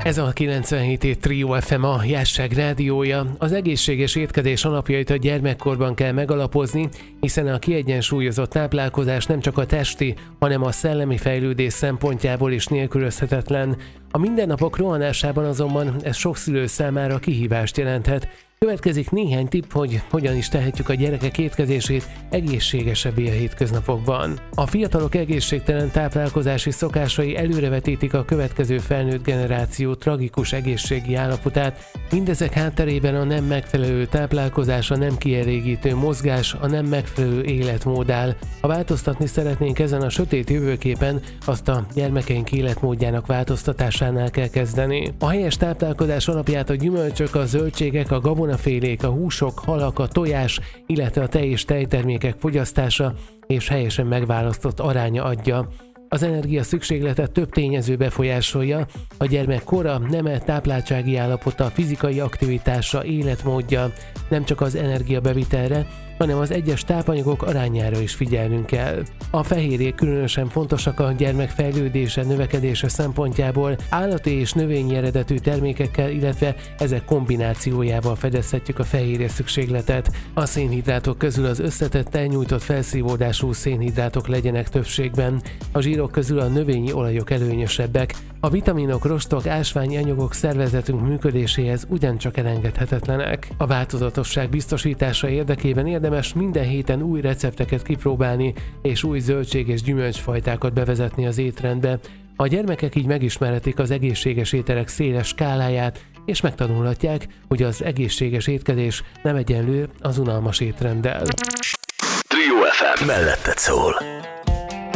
Ez a 97 Trio FM, a Jásság rádiója. Az egészséges étkezés alapjait a gyermekkorban kell megalapozni, hiszen a kiegyensúlyozott táplálkozás nem csak a testi, hanem a szellemi fejlődés szempontjából is nélkülözhetetlen. A mindennapok rohanásában azonban ez sok szülő számára kihívást jelenthet. Következik néhány tipp, hogy hogyan is tehetjük a gyerekek étkezését egészségesebbé a hétköznapokban. A fiatalok egészségtelen táplálkozási szokásai előrevetítik a következő felnőtt generáció tragikus egészségi állapotát. Mindezek hátterében a nem megfelelő táplálkozás, a nem kielégítő mozgás, a nem megfelelő életmód áll. Ha változtatni szeretnénk ezen a sötét jövőképen, azt a gyermekeink életmódjának változtatásánál kell kezdeni. A helyes táplálkozás alapját a gyümölcsök, a zöldségek, a gabonafélék, a húsok, halak, a tojás, illetve a tej és tejtermékek fogyasztása és helyesen megválasztott aránya adja. Az energia szükségletet több tényező befolyásolja, a gyermek kora, neme, tápláltsági állapota, fizikai aktivitása, életmódja, nem csak az energiabevitelre, hanem az egyes tápanyagok arányára is figyelnünk kell. A fehérjék különösen fontosak a gyermek fejlődése, növekedése szempontjából, állati és növényi eredetű termékekkel, illetve ezek kombinációjával fedezhetjük a fehérje szükségletet. A szénhidrátok közül az összetett elnyújtott felszívódású szénhidrátok legyenek többségben, a zsírok közül a növényi olajok előnyösebbek, a vitaminok, rostok, ásványi anyagok szervezetünk működéséhez ugyancsak elengedhetetlenek. A változatosság biztosítása érdekében érdemes minden héten új recepteket kipróbálni és új zöldség- és gyümölcsfajtákat bevezetni az étrendbe. A gyermekek így megismerhetik az egészséges ételek széles skáláját, és megtanulhatják, hogy az egészséges étkezés nem egyenlő az unalmas étrenddel. Trio FM melletted szól.